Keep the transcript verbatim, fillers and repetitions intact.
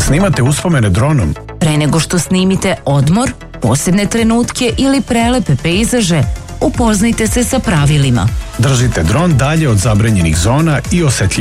Snimate uspomene dronom? Pre nego što snimite odmor, posebne trenutke ili prelepe pejzaže, upoznajte se sa pravilima. Držite dron dalje od zabranjenih zona i osetljivih